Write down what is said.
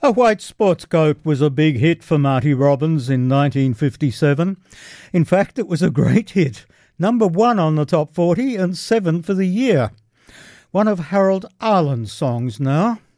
A White Sports Coat was a big hit for Marty Robbins in 1957. In fact, it was a great hit. Number 1 on the top 40 and 7 for the year. One of Harold Arlen's songs now.